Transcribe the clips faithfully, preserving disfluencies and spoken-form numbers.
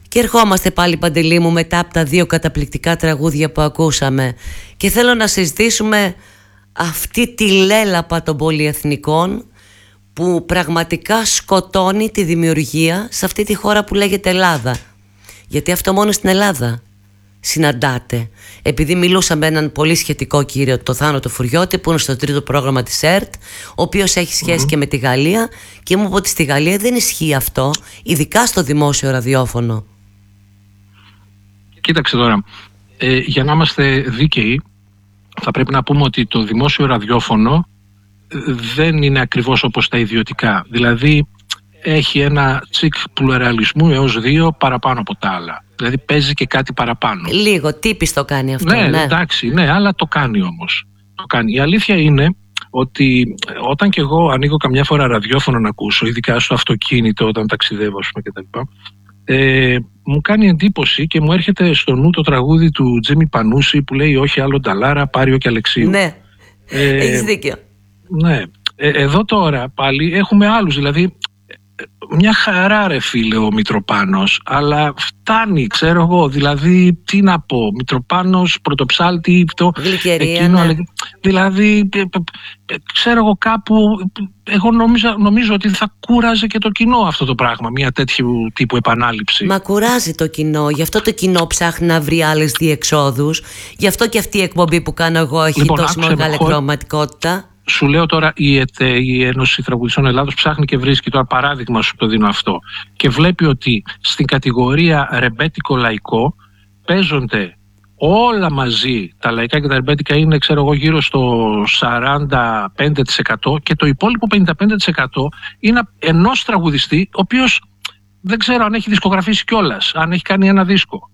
Και ερχόμαστε πάλι, Παντελή μου, μετά από τα δύο καταπληκτικά τραγούδια που ακούσαμε, και θέλω να συζητήσουμε αυτή τη λέλαπα των πολυεθνικών που πραγματικά σκοτώνει τη δημιουργία σε αυτή τη χώρα που λέγεται Ελλάδα. Γιατί αυτό μόνο στην Ελλάδα συναντάτε. Επειδή μιλούσα με έναν πολύ σχετικό κύριο, το Θάνο το Φουριώτη, που είναι στο τρίτο πρόγραμμα της ΕΡΤ, ο οποίος έχει σχέση mm-hmm. και με τη Γαλλία, και μου είπε ότι στη Γαλλία δεν ισχύει αυτό, ειδικά στο δημόσιο ραδιόφωνο. Κοίταξε τώρα, ε, για να είμαστε δίκαιοι, θα πρέπει να πούμε ότι το δημόσιο ραδιόφωνο δεν είναι ακριβώς όπως τα ιδιωτικά. Δηλαδή έχει ένα τσικ πλουραλισμού έως δύο παραπάνω από τα άλλα. Δηλαδή παίζει και κάτι παραπάνω. Λίγο, τύπης το κάνει αυτό. Ναι, ναι, εντάξει, ναι, αλλά το κάνει όμως. Το κάνει. Η αλήθεια είναι ότι όταν και εγώ ανοίγω καμιά φορά ραδιόφωνο να ακούσω, ειδικά στο αυτοκίνητο όταν ταξιδεύω κτλ., ε, μου κάνει εντύπωση και μου έρχεται στο νου το τραγούδι του Τζίμι Πανούση που λέει «Όχι άλλο Νταλάρα, Πάριο και Αλεξίου». Ναι, ε, έχεις δίκιο. Ναι. Ε, εδώ τώρα πάλι έχουμε άλλους, δηλαδή μια χαρά ρε φίλε ο Μητροπάνος, αλλά φτάνει, ξέρω εγώ, δηλαδή τι να πω, Μητροπάνος, Πρωτοψάλτη, αυτό, Γλυκερία, εκείνο, ναι. Δηλαδή ξέρω εγώ κάπου, εγώ νομίζω, νομίζω ότι θα κούραζε και το κοινό αυτό το πράγμα, μια τέτοιου τύπου επανάληψη. Μα κουράζει το κοινό, γι' αυτό το κοινό ψάχνει να βρει άλλες διεξόδους, γι' αυτό και αυτή η εκπομπή που κάνω εγώ έχει λοιπόν, τόσο μεγάλη εκδροματικότητα. Σου λέω τώρα η ΕΤΕ, η Ένωση Τραγουδιστών Ελλάδος, ψάχνει και βρίσκει, τώρα παράδειγμα σου το δίνω αυτό, και βλέπει ότι στην κατηγορία ρεμπέτικο λαϊκό παίζονται όλα μαζί, τα λαϊκά και τα ρεμπέτικα είναι, ξέρω εγώ, γύρω στο σαράντα πέντε τοις εκατό, και το υπόλοιπο πενήντα πέντε τοις εκατό είναι ενός τραγουδιστή, ο οποίος δεν ξέρω αν έχει δισκογραφήσει κιόλας, αν έχει κάνει ένα δίσκο.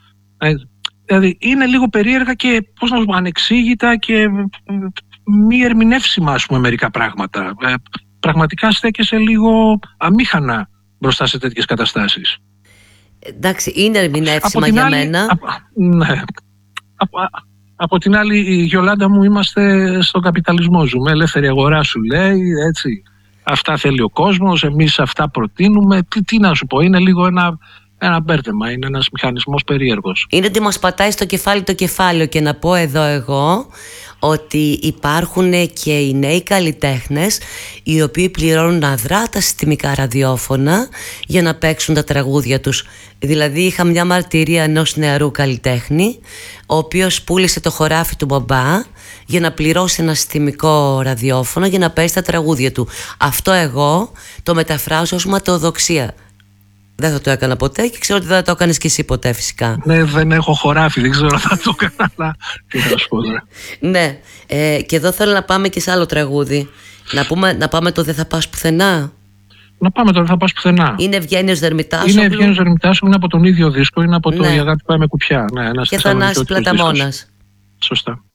Δηλαδή είναι λίγο περίεργα και, πώς να σου πω, ανεξήγητα και μη ερμηνεύσιμα, ας πούμε, μερικά πράγματα. Ε, πραγματικά στέκεσαι λίγο αμήχανα μπροστά σε τέτοιες καταστάσεις. Εντάξει, είναι ερμηνεύσιμα για άλλη, μένα. Α, ναι. Από, από την άλλη, η Γιολάντα μου, είμαστε στον καπιταλισμό. Ζούμε ελεύθερη αγορά, σου λέει, έτσι. Αυτά θέλει ο κόσμος, εμείς αυτά προτείνουμε. Τι, τι να σου πω, είναι λίγο ένα... Ένα μπέρδεμα, είναι ένας μηχανισμός περίεργος. Είναι ότι μας πατάει στο κεφάλι το κεφάλαιο. Και να πω εδώ εγώ ότι υπάρχουν και οι νέοι καλλιτέχνες οι οποίοι πληρώνουν αδρά τα συστημικά ραδιόφωνα για να παίξουν τα τραγούδια τους. Δηλαδή είχα μια μαρτυρία ενός νεαρού καλλιτέχνη, ο οποίος πούλησε το χωράφι του μπαμπά για να πληρώσει ένα συστημικό ραδιόφωνο για να παίξει τα τραγούδια του. Αυτό εγώ το μεταφράζω ως ματαιοδοξία. Δεν θα το έκανα ποτέ και ξέρω ότι δεν θα το έκανες και εσύ ποτέ, φυσικά. Ναι, δεν έχω χωράφι, δεν ξέρω αν θα το έκανα, αλλά τι θα σου πω τώρα. Ναι, ε, και εδώ θέλω να πάμε και σε άλλο τραγούδι. Να, πούμε, να πάμε το «Δεν θα πας πουθενά». Να πάμε το «Δεν θα πας πουθενά». Είναι Ευγένιος Δερμητάσογλου. Είναι Ευγένιος Δερμητάσογλου, είναι από τον ίδιο δίσκο, είναι από το ναι. «Η αγάπη πάει με κουπιά». Ναι, ένας και Θανάσης Πλαταμώνας. Σωστά.